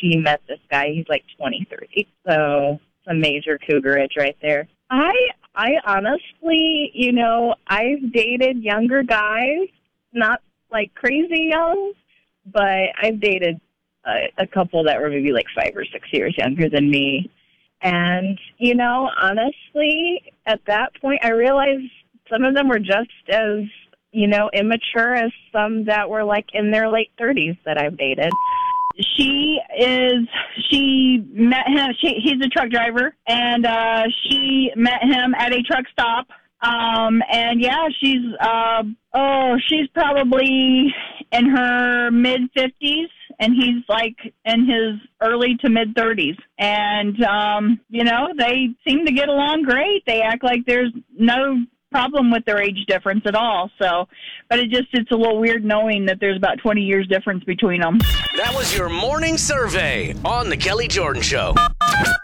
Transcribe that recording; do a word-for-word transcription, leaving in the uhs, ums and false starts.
she met this guy. He's like twenty-three. So it's a major cougarage right there. I I honestly, you know, I've dated younger guys, not like crazy young, but I've dated a, a couple that were maybe like five or six years younger than me. And, you know, honestly, at that point, I realized some of them were just as, you know, immature as some that were like in their late thirties that I've dated. She is, she met him, she, he's a truck driver, and uh, she met him at a truck stop. Um, and yeah, she's, uh, oh, she's probably in her mid fifties, and he's like in his early to mid thirties. And, um, you know, they seem to get along great. They act like there's no problem with their age difference at all. So, but it just, it's a little weird knowing that there's about twenty years difference between them. That was your morning survey on The Kelly Jordan Show.